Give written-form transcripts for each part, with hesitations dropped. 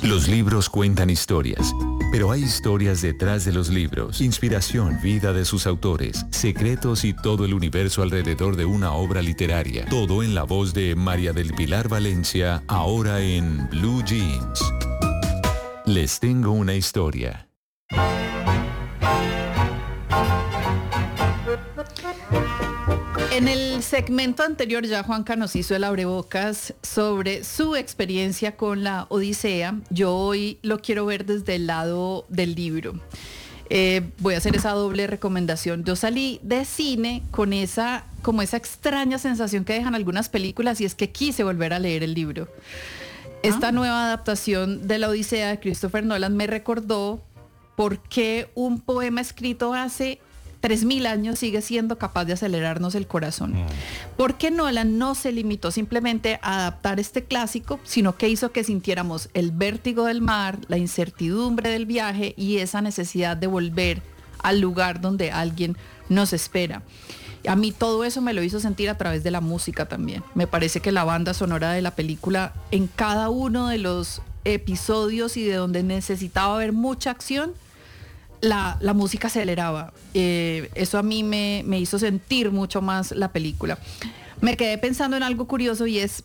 Los libros cuentan historias, pero hay historias detrás de los libros, inspiración, vida de sus autores, secretos y todo el universo alrededor de una obra literaria. Todo en la voz de María del Pilar Valencia, ahora en Blue Jeans. Les tengo una historia. En el segmento anterior ya Juanca nos hizo el abrebocas sobre su experiencia con la Odisea. Yo hoy lo quiero ver desde el lado del libro. Voy a hacer esa doble recomendación. Yo salí de cine con esa extraña sensación que dejan algunas películas, y es que quise volver a leer el libro. Esta nueva adaptación de la Odisea de Christopher Nolan me recordó por qué un poema escrito hace 3000 años sigue siendo capaz de acelerarnos el corazón. Porque Nolan no se limitó simplemente a adaptar este clásico, sino que hizo que sintiéramos el vértigo del mar, la incertidumbre del viaje y esa necesidad de volver al lugar donde alguien nos espera. A mí todo eso me lo hizo sentir a través de la música también. Me parece que la banda sonora de la película, en cada uno de los episodios y de donde necesitaba haber mucha acción, la música aceleraba. Eso a mí me hizo sentir mucho más la película. Me quedé pensando en algo curioso, y es,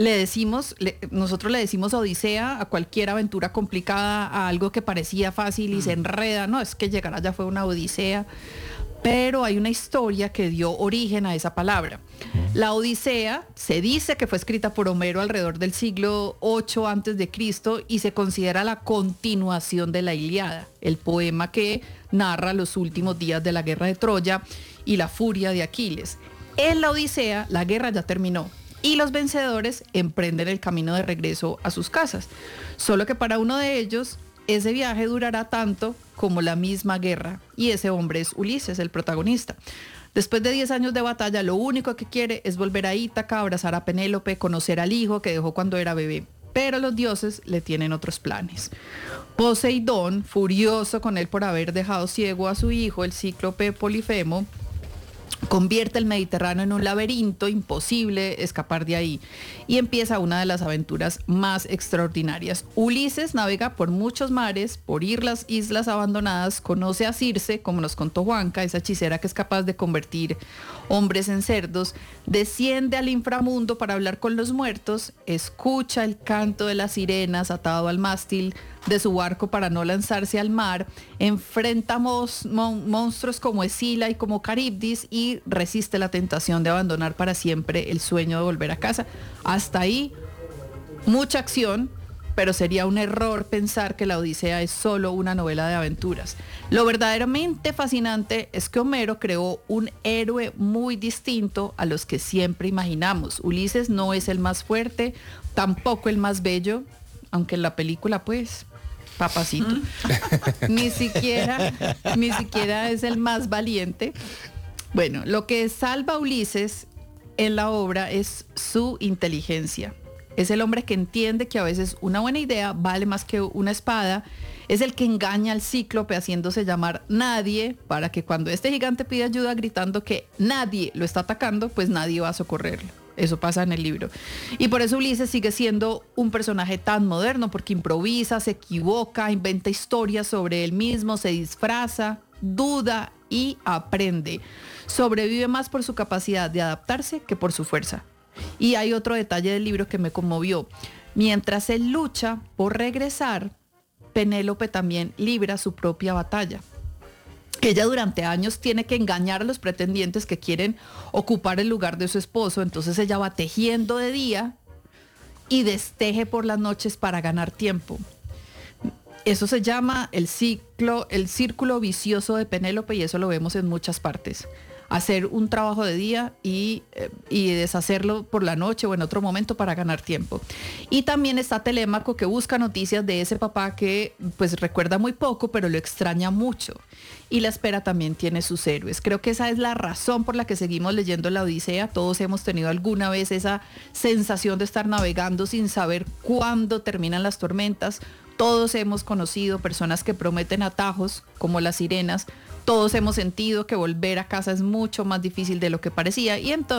nosotros le decimos Odisea a cualquier aventura complicada, a algo que parecía fácil y se enreda. No, es que llegar allá fue una odisea. Pero hay una historia que dio origen a esa palabra. La Odisea se dice que fue escrita por Homero alrededor del siglo VIII a.C. y se considera la continuación de la Ilíada, el poema que narra los últimos días de la guerra de Troya y la furia de Aquiles. En la Odisea, la guerra ya terminó y los vencedores emprenden el camino de regreso a sus casas. Solo que para uno de ellos, ese viaje durará tanto como la misma guerra, y ese hombre es Ulises, el protagonista. Después de 10 años de batalla, lo único que quiere es volver a Ítaca, abrazar a Penélope, conocer al hijo que dejó cuando era bebé. Pero los dioses le tienen otros planes. Poseidón, furioso con él por haber dejado ciego a su hijo, el cíclope Polifemo, convierte el Mediterráneo en un laberinto, imposible escapar de ahí, y empieza una de las aventuras más extraordinarias. Ulises navega por muchos mares, por islas abandonadas, conoce a Circe, como nos contó Juanca, esa hechicera que es capaz de convertir hombres en cerdos, desciende al inframundo para hablar con los muertos, escucha el canto de las sirenas atado al mástil de su barco para no lanzarse al mar, enfrenta monstruos como Escila y como Caribdis y resiste la tentación de abandonar para siempre el sueño de volver a casa. Hasta ahí, mucha acción, pero sería un error pensar que la Odisea es solo una novela de aventuras. Lo verdaderamente fascinante es que Homero creó un héroe muy distinto a los que siempre imaginamos. Ulises no es el más fuerte, tampoco el más bello, aunque en la película pues, papacito, ni siquiera es el más valiente. Bueno, lo que salva a Ulises en la obra es su inteligencia. Es el hombre que entiende que a veces una buena idea vale más que una espada. Es el que engaña al cíclope haciéndose llamar Nadie, para que cuando este gigante pide ayuda gritando que nadie lo está atacando, pues nadie va a socorrerlo. Eso pasa en el libro. Y por eso Ulises sigue siendo un personaje tan moderno, porque improvisa, se equivoca, inventa historias sobre él mismo, se disfraza, duda y aprende. Sobrevive más por su capacidad de adaptarse que por su fuerza. Y hay otro detalle del libro que me conmovió. Mientras él lucha por regresar, Penélope también libra su propia batalla. Ella durante años tiene que engañar a los pretendientes que quieren ocupar el lugar de su esposo, entonces ella va tejiendo de día y desteje por las noches para ganar tiempo. Eso se llama el círculo vicioso de Penélope, y eso lo vemos en muchas partes. Hacer un trabajo de día y deshacerlo por la noche o en otro momento para ganar tiempo. Y también está Telémaco, que busca noticias de ese papá que pues recuerda muy poco, pero lo extraña mucho. Y la espera también tiene sus héroes. Creo que esa es la razón por la que seguimos leyendo la Odisea. Todos hemos tenido alguna vez esa sensación de estar navegando sin saber cuándo terminan las tormentas. Todos hemos conocido personas que prometen atajos, como las sirenas. Todos hemos sentido que volver a casa es mucho más difícil de lo que parecía, y entonces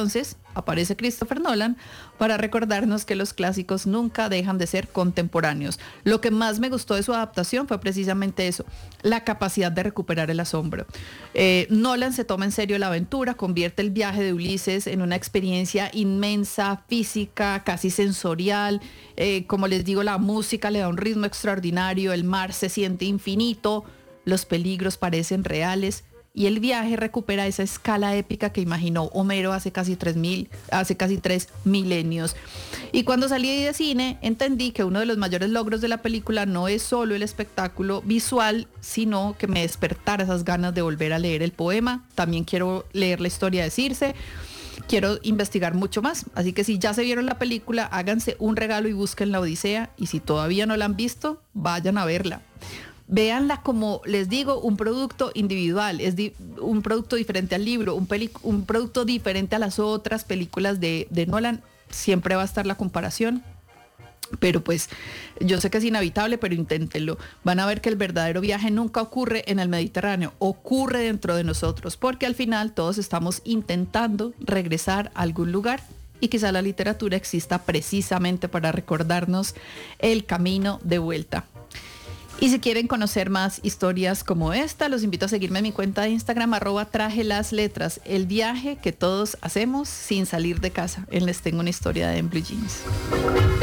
aparece Christopher Nolan para recordarnos que los clásicos nunca dejan de ser contemporáneos. Lo que más me gustó de su adaptación fue precisamente eso, la capacidad de recuperar el asombro. Nolan se toma en serio la aventura, convierte el viaje de Ulises en una experiencia inmensa, física, casi sensorial. Como les digo, la música le da un ritmo extraordinario, el mar se siente infinito, los peligros parecen reales y el viaje recupera esa escala épica que imaginó Homero hace casi 3 milenios. Y cuando salí de cine entendí que uno de los mayores logros de la película no es solo el espectáculo visual, sino que me despertara esas ganas de volver a leer el poema. También quiero leer la historia de Circe. Quiero investigar mucho más, así que si ya se vieron la película, háganse un regalo y busquen La Odisea, y si todavía no la han visto, vayan a verla. Véanla como, les digo, un producto individual, un producto diferente al libro, un producto diferente a las otras películas de Nolan. Siempre va a estar la comparación, pero pues yo sé que es inevitable, pero inténtenlo. Van a ver que el verdadero viaje nunca ocurre en el Mediterráneo, ocurre dentro de nosotros, porque al final todos estamos intentando regresar a algún lugar y quizá la literatura exista precisamente para recordarnos el camino de vuelta. Y si quieren conocer más historias como esta, los invito a seguirme en mi cuenta de Instagram, @trajelasletras, el viaje que todos hacemos sin salir de casa. Les tengo una historia de En Blue Jeans.